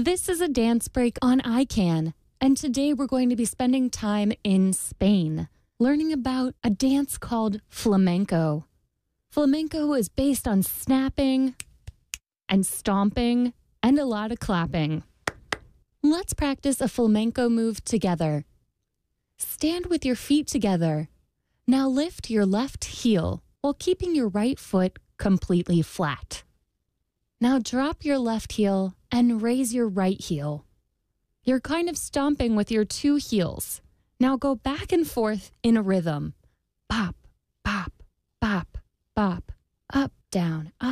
This is a dance break on ICANN, and today we're going to be spending time in Spain, learning about a dance called flamenco. Flamenco is based on snapping and stomping and a lot of clapping. Let's practice a flamenco move together. Stand with your feet together. Now lift your left heel while keeping your right foot completely flat. Now drop your left heel and raise your right heel. You're kind of stomping with your two heels. Now go back and forth in a rhythm. Bop, bop, bop, bop, up, down, up.